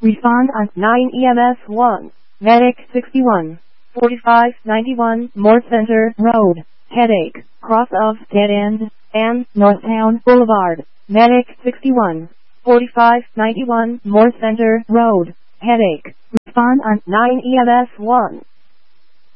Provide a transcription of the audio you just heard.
Respond on 9 EMS 1. Medic 61. 4591 Morse Center Road. Headache. Cross of Dead End and Northtown Boulevard. Medic 61. 4591 Morse Center Road. Headache. Respond on 9 EMS 1.